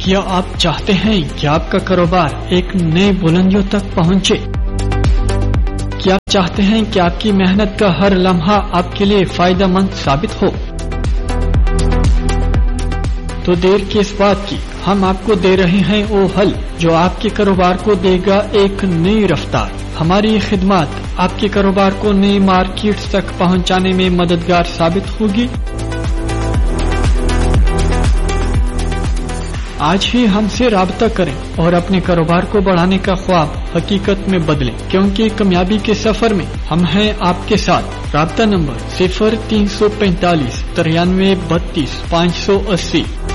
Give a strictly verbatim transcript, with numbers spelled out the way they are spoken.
क्या आप चाहते हैं कि आपका कारोबार एक नई बुलंदियों तक पहुंचे? क्या आप चाहते हैं कि आपकी मेहनत का हर लम्हा आपके लिए फायदेमंद साबित हो? तो देर किस बात की, हम आपको दे रहे हैं वो हल जो आपके कारोबार को देगा एक नई रफ्तार। हमारी खिदमत आपके कारोबार को नई मार्केट तक पहुंचाने में मददगार साबित होगी। आज ही हमसे राब्ता करें और अपने कारोबार को बढ़ाने का ख्वाब हकीकत में बदलें, क्योंकि कामयाबी के सफर में हम हैं आपके साथ। राब्ता नंबर सिफर तीन सौ पैंतालीस तिरानवे बत्तीस पाँच सौ अस्सी।